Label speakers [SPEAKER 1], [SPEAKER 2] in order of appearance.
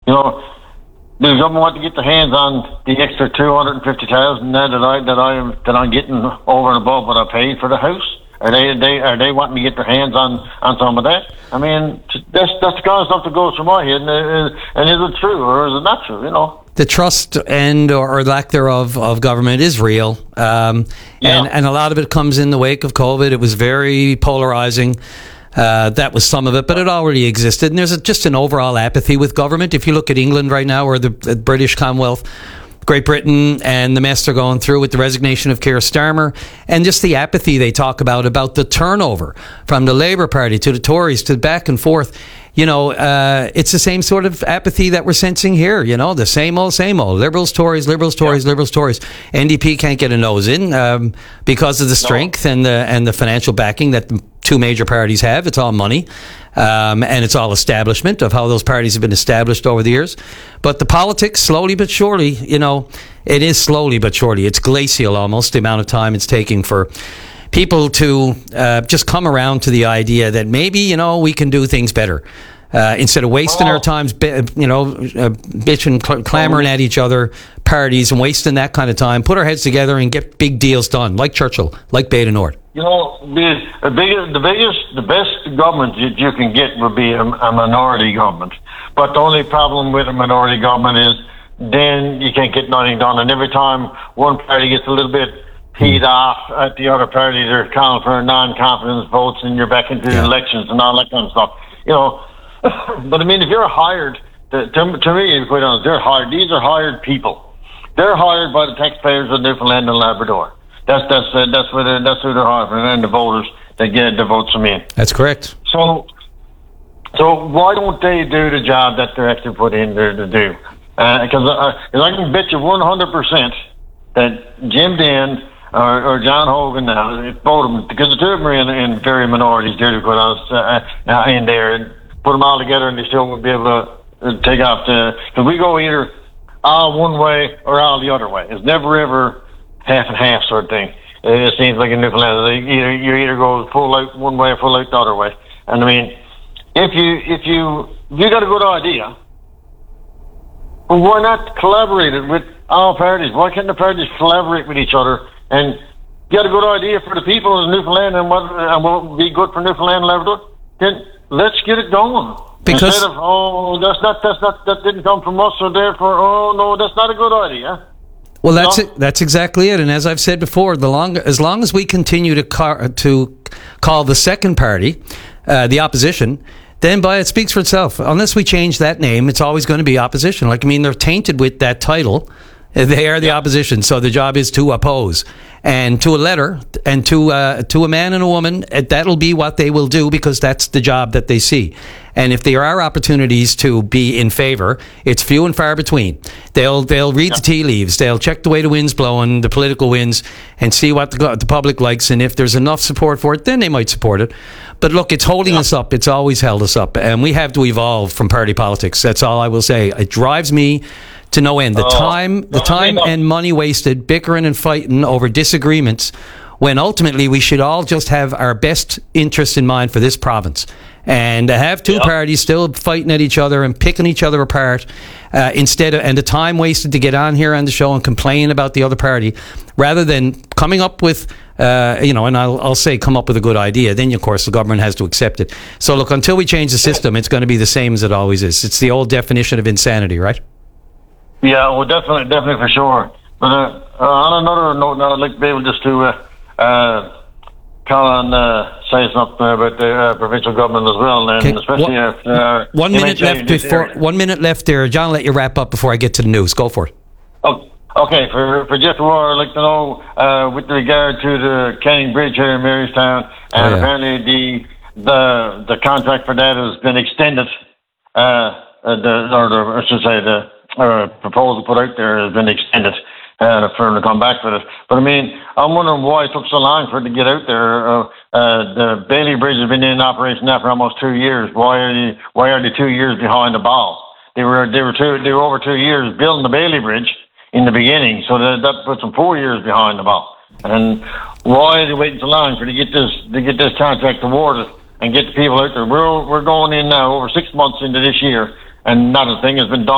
[SPEAKER 1] You know, does the government want to get their hands on the extra 250,000 that I'm getting over and above what I paid for the house? Are they wanting to get their hands on some of that? I mean, that's the kind of stuff that goes through my head. And is it true or is it not true? You know,
[SPEAKER 2] the trust and or lack thereof of government is real, and a lot of it comes in the wake of COVID. It was very polarizing. That was some of it, but it already existed. And there's just an overall apathy with government. If you look at England right now, or the British Commonwealth, Great Britain, and the mess they're going through with the resignation of Keir Starmer, and just the apathy they talk about the turnover from the Labour Party to the Tories to back and forth. You know, it's the same sort of apathy that we're sensing here. You know, the same old. Liberals, Tories, Liberals, Tories, Liberals, Tories. NDP can't get a nose in because of the strength and the financial backing that the two major parties have. It's all money, and it's all establishment of how those parties have been established over the years. But the politics, slowly but surely, you know, it is slowly but surely. It's glacial almost, the amount of time it's taking for people to just come around to the idea that maybe, you know, we can do things better. Instead of wasting our times, bitching, clamoring at each other, parties, and wasting that kind of time, put our heads together and get big deals done, like Churchill, like Beta Nord.
[SPEAKER 1] You know, the best government that you can get would be a minority government. But the only problem with a minority government is then you can't get nothing done. And every time one party gets a little bit teed off at the other party, they're calling for non-confidence votes, and you're back into the elections and all that kind of stuff. You know, but I mean, if you're hired, to me, quite honest, they're hired. These are hired people. They're hired by the taxpayers of Newfoundland and Labrador. That's who they're hiring, and the voters that get the votes from in.
[SPEAKER 2] That's correct.
[SPEAKER 1] So why don't they do the job that they're actually put in there to do? Because I can bet you 100% that Jim Dinn or John Hogan now, both of them, because the two of them are in very minorities there, to put us in there and put them all together, and they still would be able to take off because we go either all one way or all the other way. It's never ever half and half sort of thing. It seems like in Newfoundland, you either go full out one way or full out the other way. And I mean, if you got a good idea, well, why not collaborate it with all parties? Why can't the parties collaborate with each other and get a good idea for the people of Newfoundland and what would be good for Newfoundland and Labrador? Then let's get it going.
[SPEAKER 2] Because
[SPEAKER 1] instead of that didn't come from us, so therefore, no, that's not a good idea.
[SPEAKER 2] Well, that's exactly it. And as I've said before, as long as we continue to call the second party the opposition, then it speaks for itself. Unless we change that name, it's always going to be opposition. Like, I mean, they're tainted with that title. They are the opposition, so the job is to oppose. And to a letter, and to a man and a woman, that'll be what they will do, because that's the job that they see. And if there are opportunities to be in favour, it's few and far between. They'll read the tea leaves, they'll check the way the wind's blowing, the political winds, and see what the public likes, and if there's enough support for it, then they might support it. But look, it's holding us up. It's always held us up, and we have to evolve from party politics. That's all I will say. It drives me to no end. The time and money wasted bickering and fighting over disagreements, when ultimately we should all just have our best interests in mind for this province. And to have two parties still fighting at each other and picking each other apart, and the time wasted to get on here on the show and complain about the other party, rather than coming up with, and I'll say come up with a good idea, then of course the government has to accept it. So look, until we change the system, it's going to be the same as it always is. It's the old definition of insanity, right?
[SPEAKER 1] Yeah, well, definitely for sure. But on another note, now I'd like to be able just to call and say something about the provincial government as well, and especially if
[SPEAKER 2] 1 minute left before 1 minute left there. John, let you wrap up before I get to the news. Go for it.
[SPEAKER 1] Oh, okay. For Jeff War, I'd like to know with regard to the Canning Bridge here in Marystown, and apparently the contract for that has been extended. The proposal put out there has been extended for them to come back with it. But I mean, I'm wondering why it took so long for it to get out there. The Bailey Bridge has been in operation now for almost 2 years. Why are they 2 years behind the ball? They were over 2 years building the Bailey Bridge in the beginning, so that puts them 4 years behind the ball. And why are they waiting so long to get this contract awarded and get the people out there? We're going in now over 6 months into this year, and not a thing has been done.